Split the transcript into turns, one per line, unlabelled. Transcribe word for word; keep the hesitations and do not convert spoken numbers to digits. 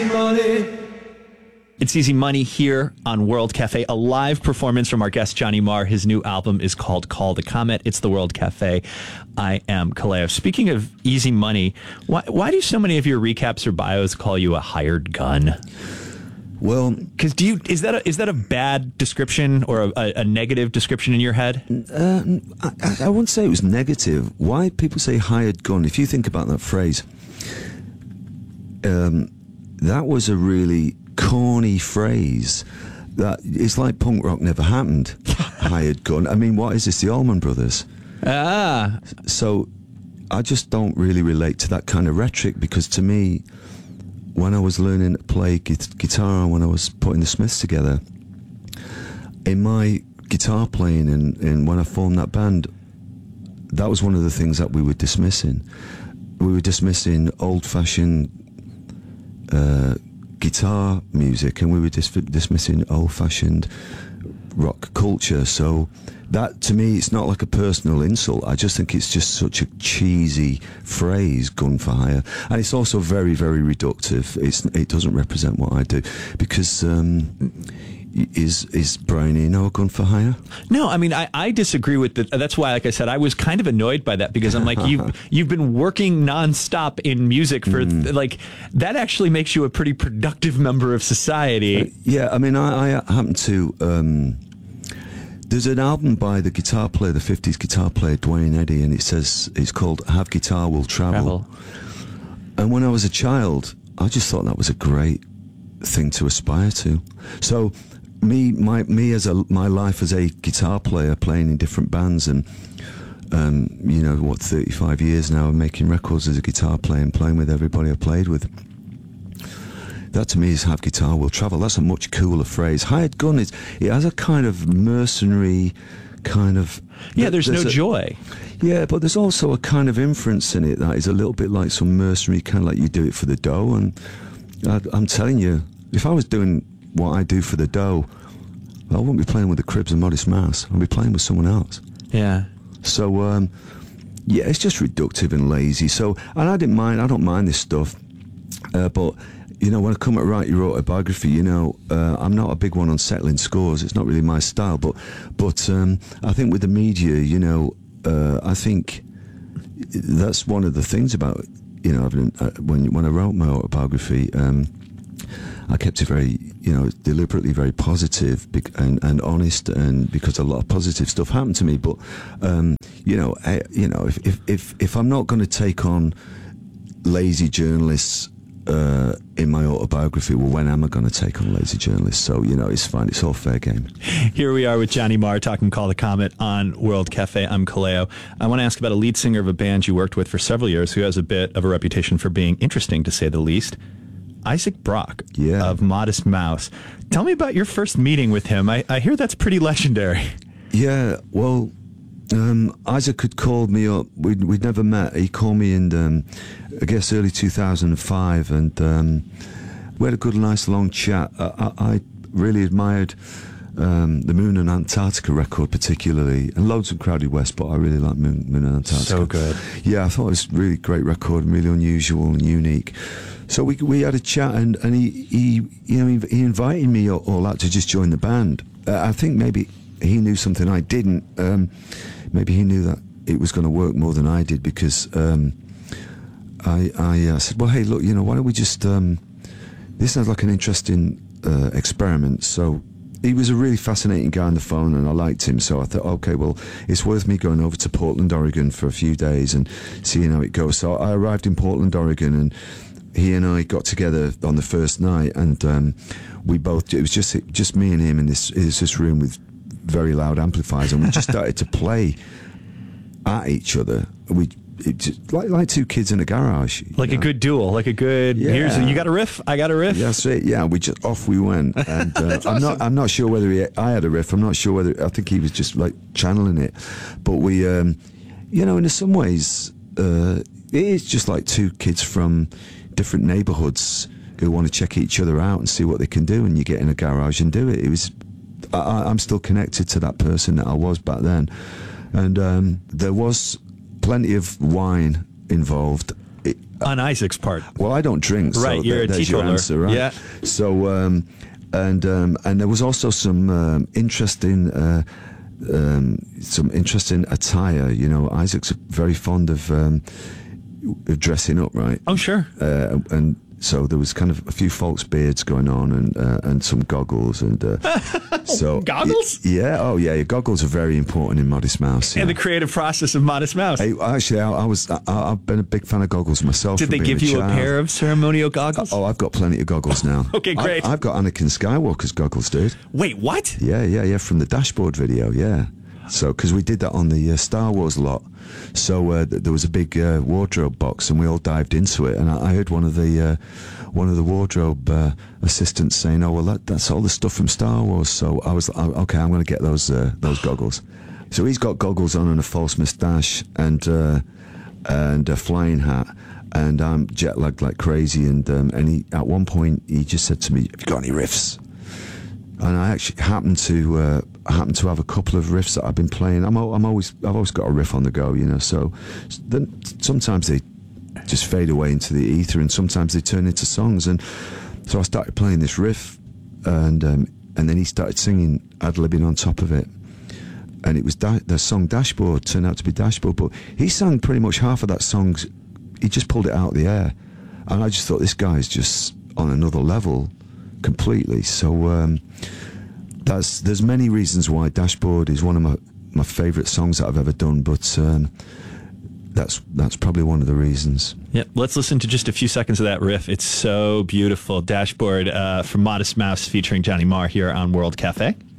Money.
It's Easy Money here on World Cafe, a live performance from our guest Johnny Marr. His new album is called Call the Comet. It's the World Cafe. I am Kaleo. Speaking of Easy Money, why, why do so many of your recaps or bios call you a hired gun?
Well,
because do you is that a, is that a bad description or a, a negative description in your head?
Uh, I, I wouldn't say it was negative. Why people say hired gun? If you think about that phrase, um, that was a really corny phrase. That it's like punk rock never happened. Hired gun. I mean, what is this? The Allman Brothers.
Ah.
So I just don't really relate to that kind of rhetoric, because to me, when I was learning to play gu- guitar, when I was putting the Smiths together, in my guitar playing and, and when I formed that band, that was one of the things that we were dismissing. We were dismissing old-fashioned uh, guitar music, and we were dis- dismissing old-fashioned rock culture. So that, to me, it's not like a personal insult. I just think it's just such a cheesy phrase, gun for hire. And it's also very, very reductive. It's, it doesn't represent what I do. Because um, is is Brian Eno a gun for hire?
No, I mean, I, I disagree with the, that's why, like I said, I was kind of annoyed by that, because I'm like, you've, you've been working nonstop in music for, mm. like, that actually makes you a pretty productive member of society.
Uh, yeah, I mean, I, I happen to... Um, There's an album by the guitar player, the fifties guitar player, Dwayne Eddy, and it says, it's called Have Guitar Will Travel. Travel. And when I was a child, I just thought that was a great thing to aspire to. So me, my, me as a, my life as a guitar player, playing in different bands, and, um, you know, what, thirty-five years now of making records as a guitar player and playing with everybody I played with. That to me is Have Guitar Will Travel. That's a much cooler phrase. Hired gun is, it has a kind of mercenary kind of...
Yeah, there's, there's no a, joy.
Yeah, but there's also a kind of inference in it that is a little bit like some mercenary, kind of like you do it for the dough. And I, I'm telling you, if I was doing what I do for the dough, I wouldn't be playing with the Cribs and Modest Mouse. I'd be playing with someone else.
Yeah.
So, um, yeah, it's just reductive and lazy. So, and I didn't mind, I don't mind this stuff, uh, but... You know, when I come to write your autobiography, you know, uh, I'm not a big one on settling scores. It's not really my style. But but um, I think with the media, you know, uh, I think that's one of the things about, you know, uh, when when I wrote my autobiography, um, I kept it very, you know, deliberately very positive and, and honest, and because a lot of positive stuff happened to me. But, um, you know, I, you know, if, if, if, if I'm not going to take on lazy journalists Uh, in my autobiography, well, when am I going to take on lazy journalists? So, you know, it's fine. It's all fair game.
Here we are with Johnny Marr talking Call the Comet on World Cafe. I'm Kaleo. I want to ask about a lead singer of a band you worked with for several years who has a bit of a reputation for being interesting, to say the least. Isaac Brock
yeah.
of Modest Mouse. Tell me about your first meeting with him. I, I hear that's pretty legendary.
Yeah, well... Um, Isaac had called me up. We'd, we'd never met. He called me in, um, I guess, early two thousand five, and um, we had a good, nice, long chat. I, I, I really admired um, the Moon and Antarctica record particularly, and Loads of Crowded West, but I really like Moon, Moon and Antarctica.
So good.
Yeah, I thought it was a really great record, really unusual and unique. So we we had a chat, and, and he, he you know he, he invited me all, all out to just join the band. Uh, I think maybe he knew something I didn't. Um, Maybe he knew that it was going to work more than I did, because um, I, I uh, said, well, hey, look, you know, why don't we just... Um, this sounds like an interesting uh, experiment. So he was a really fascinating guy on the phone, and I liked him. So I thought, okay, well, it's worth me going over to Portland, Oregon for a few days and seeing how it goes. So I arrived in Portland, Oregon, and he and I got together on the first night, and um, we both... It was just just me and him in this, in this room with very loud amplifiers, and we just started to play at each other. We it just, like like two kids in a garage,
like know? a good duel, like a good.
Yeah.
Here's a, you got a riff, I got a riff.
That's it. Yeah, we just off we went, and uh,
That's
I'm
awesome.
not I'm not sure whether he, I had a riff. I'm not sure whether I think he was just like channeling it, but we, um, you know, in some ways, uh, it is just like two kids from different neighborhoods who want to check each other out and see what they can do, and you get in a garage and do it. It was. I, I'm still connected to that person that I was back then, and um, there was plenty of wine involved. It,
on Isaac's part.
Well, I don't drink, so
Right, you're
there-
a
there's your
teetotaler.
answer, right?
Yeah.
So, um, and um, and there was also some um, interesting, uh, um, some interesting attire. You know, Isaac's very fond of, um, of dressing up, right?
Oh, sure.
Uh, and so there was kind of a few false beards going on, and uh, and some goggles, and uh, so
Goggles?
y- yeah, oh yeah, your goggles are very important in Modest Mouse.
And
yeah.
the creative process of Modest Mouse.
Hey, actually, I, I was I, I've been a big fan of goggles myself.
Did
from
they
being
give you a
child.
pair of ceremonial goggles?
Oh, I've got plenty of goggles now.
Okay, great.
I, I've got Anakin Skywalker's goggles, dude.
Wait, what?
Yeah, yeah, yeah, from the dashboard video, yeah. So, because we did that on the uh, Star Wars lot, so uh, th- there was a big uh, wardrobe box, and we all dived into it. And I, I heard one of the uh, one of the wardrobe uh, assistants saying, "Oh, well, that, that's all the stuff from Star Wars." So I was, oh, okay, I'm going to get those uh, those goggles. So he's got goggles on and a false moustache and uh, and a flying hat. And I'm jet lagged like crazy. And um, and he at one point he just said to me, "Have you got any riffs?" And I actually happened to uh, happened to have a couple of riffs that I've been playing. I'm al- I'm always I've always got a riff on the go, you know. So then sometimes they just fade away into the ether, and sometimes they turn into songs. And so I started playing this riff, and um, and then he started singing, ad-libbing on top of it. And it was da- the song Dashboard turned out to be Dashboard, but he sang pretty much half of that song. He just pulled it out of the air, and I just thought this guy's just on another level completely. So um, that's there's many reasons why Dashboard is one of my my favourite songs that I've ever done, but um, that's that's probably one of the reasons.
Yeah, let's listen to just a few seconds of that riff. It's so beautiful. Dashboard uh, from Modest Mouse featuring Johnny Marr here on World Cafe.